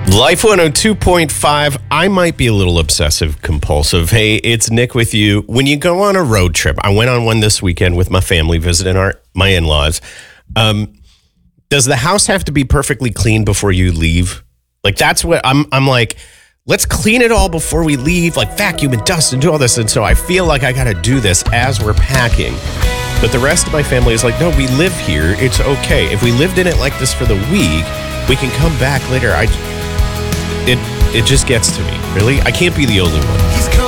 Life 102.5. I might be a little obsessive compulsive. Hey, it's Nick with you. When you go on a road trip, I went on one this weekend with my family visiting my in-laws. Does the house have to be perfectly clean before you leave? Like, that's what I'm like, let's clean it all before we leave, like vacuum and dust and do all this. And so I feel like I got to do this as we're packing. But the rest of my family is like, no, we live here. It's okay. If we lived in it like this for the week, we can come back later. It just gets to me. Really? I can't be the only one.